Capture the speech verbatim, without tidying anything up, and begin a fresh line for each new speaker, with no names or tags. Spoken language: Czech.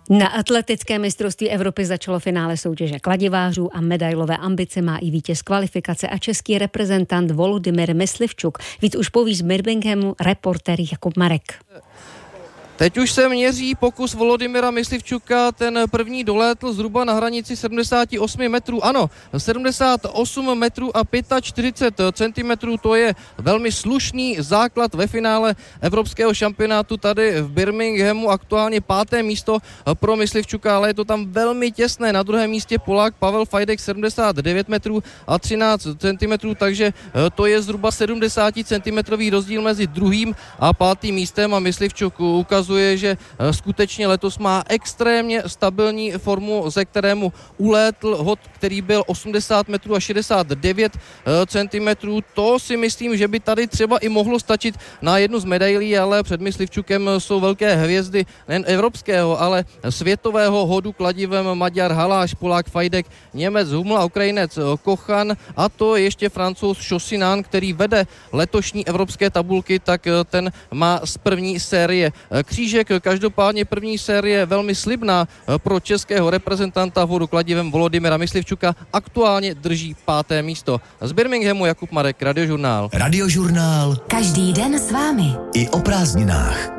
Na atletické mistrovství Evropy začalo finále soutěže kladivářů a medailové ambice má i vítěz kvalifikace a český reprezentant Volodymyr Myslivčuk. Víc už poví z Birminghamu reportér Jakub Marek.
Teď už se měří pokus Volodymyra Myslivčuka, ten první dolétl zhruba na hranici sedmdesát osm metrů. Ano, sedmdesát osm metrů a čtyřicet pět centimetrů, to je velmi slušný základ ve finále evropského šampionátu tady v Birminghamu. Aktuálně páté místo pro Myslivčuka, ale je to tam velmi těsné. Na druhém místě Polák Pavel Fajdek sedmdesát devět metrů a třináct centimetrů, takže to je zhruba sedmdesát centimetrový rozdíl mezi druhým a pátým místem a Myslivčuk ukazuje, že skutečně letos má extrémně stabilní formu, ze kterému ulétl hod, který byl osmdesát metrů a šedesát devět centimetrů. To si myslím, že by tady třeba i mohlo stačit na jednu z medailí, ale před Myslivčukem jsou velké hvězdy nejen evropského, ale světového hodu kladivem Maďar Haláš, Polák Fajdek, Němec Huml a Ukrajinec Kochan a to ještě Francouz Chaussinan, který vede letošní evropské tabulky, tak ten má z první série křížek. Každopádně první série velmi slibná pro českého reprezentanta v hodu kladivem Volodymyra Myslivčuka. Aktuálně drží páté místo. Z Birminghamu Jakub Marek, Radiožurnál.
Radiožurnál.
Každý den s vámi.
I o prázdninách.